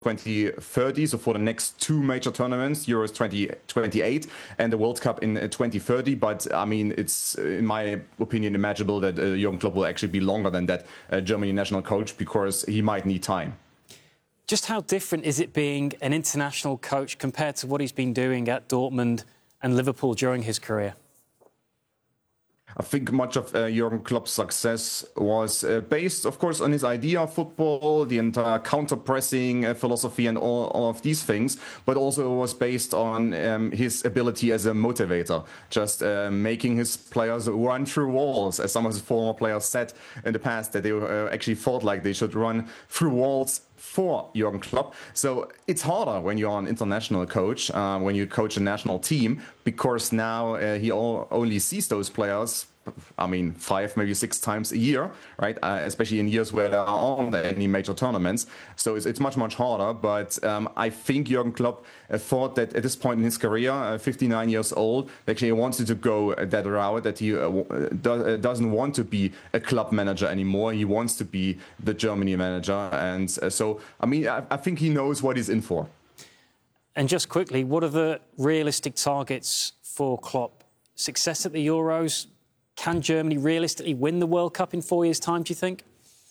2030, so for the next two major tournaments, Euros 2028 and the World Cup in 2030. But I mean, it's in my opinion imaginable that Jurgen Klopp will actually be longer than that Germany national coach, because he might need time. Just how different is it being an international coach compared to what he's been doing at Dortmund and Liverpool during his career? I think much of Jurgen Klopp's success was based, of course, on his idea of football, the entire counter-pressing philosophy and all of these things, but also was based on his ability as a motivator, just making his players run through walls, as some of his former players said in the past, that they actually felt like they should run through walls for Jurgen Klopp. So it's harder when you're an international coach, when you coach a national team, because now he only sees those players, I mean, 5, maybe 6 times a year, right? Especially in years where there aren't any major tournaments. So it's much, much harder. But I think Jurgen Klopp thought that at this point in his career, 59 years old, actually he wanted to go that route, that he doesn't want to be a club manager anymore. He wants to be the Germany manager. And so, I mean, I think he knows what he's in for. And just quickly, what are the realistic targets for Klopp? Success at the Euros? Can Germany realistically win the World Cup in 4 years' time, do you think?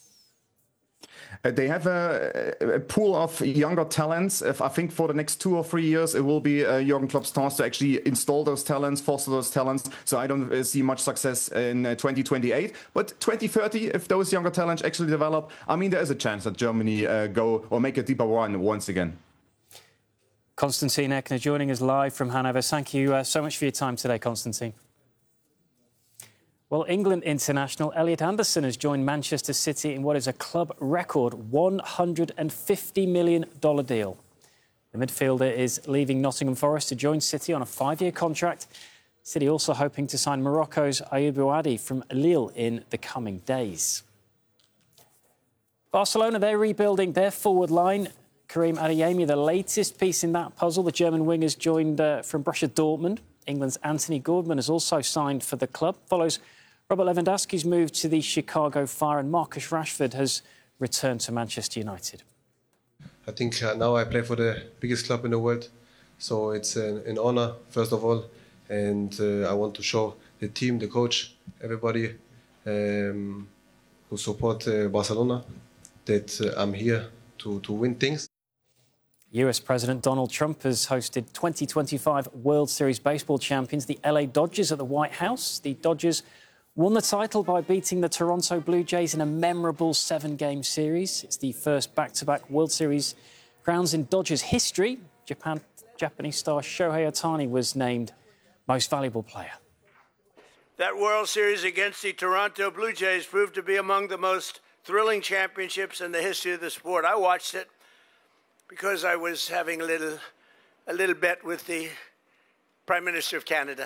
They have a pool of younger talents. I think for the next 2 or 3 years, it will be Jurgen Klopp's task to actually install those talents, foster those talents. So I don't see much success in 2028. But 2030, if those younger talents actually develop, I mean, there is a chance that Germany go or make a deeper run once again. Konstantin Eckner joining us live from Hanover. Thank you so much for your time today, Konstantin. Well, England international Elliot Anderson has joined Manchester City in what is a club record $150 million deal. The midfielder is leaving Nottingham Forest to join City on a 5-year contract. City also hoping to sign Morocco's Ayoub Ouadi from Lille in the coming days. Barcelona, they're rebuilding their forward line. Karim Adeyemi, the latest piece in that puzzle. The German wingers joined from Borussia Dortmund. England's Anthony Gordon has also signed for the club. Follows Robert Lewandowski's move to the Chicago Fire, and Marcus Rashford has returned to Manchester United. I think now I play for the biggest club in the world, so it's an honor, first of all, and I want to show the team, the coach, everybody who support Barcelona, that I'm here to win things. US President Donald Trump has hosted 2025 World Series baseball champions, the LA Dodgers, at the White House. The Dodgers won the title by beating the Toronto Blue Jays in a memorable 7-game series. It's the first back-to-back World Series crowns in Dodgers history. Japanese star Shohei Ohtani was named Most Valuable Player. That World Series against the Toronto Blue Jays proved to be among the most thrilling championships in the history of the sport. I watched it because I was having a little bet with the Prime Minister of Canada.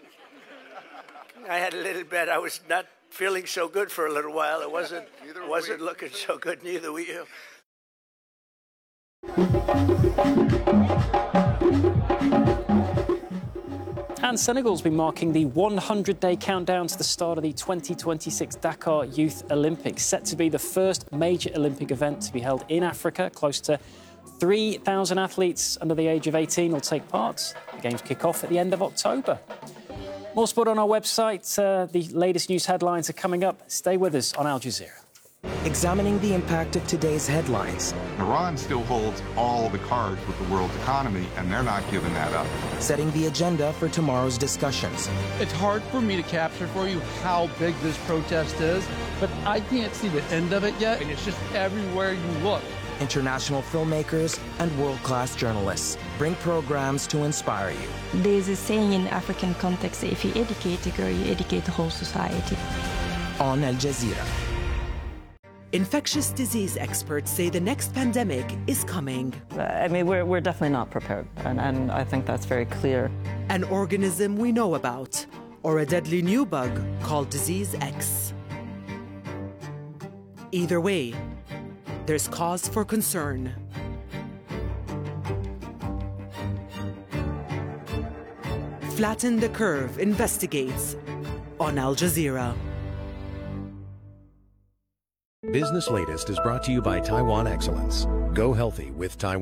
I had a little bet. I was not feeling so good for a little while. It wasn't looking so good. Neither were you. And Senegal's been marking the 100-day countdown to the start of the 2026 Dakar Youth Olympics, set to be the first major Olympic event to be held in Africa. Close to 3,000 athletes under the age of 18 will take part. The games kick off at the end of October. More sport on our website. The latest news headlines are coming up. Stay with us on Al Jazeera. Examining the impact of today's headlines. Iran still holds all the cards with the world economy, and they're not giving that up. Setting the agenda for tomorrow's discussions. It's hard for me to capture for you how big this protest is, but I can't see the end of it yet, and it's just everywhere you look. International filmmakers and world-class journalists bring programs to inspire you. There's a saying in African context, if you educate a girl, you educate the whole society. On Al Jazeera. Infectious disease experts say the next pandemic is coming. I mean, we're definitely not prepared, and I think that's very clear. An organism we know about, or a deadly new bug called Disease X. Either way, there's cause for concern. Flatten the Curve investigates on Al Jazeera. Business Latest is brought to you by Taiwan Excellence. Go healthy with Taiwan.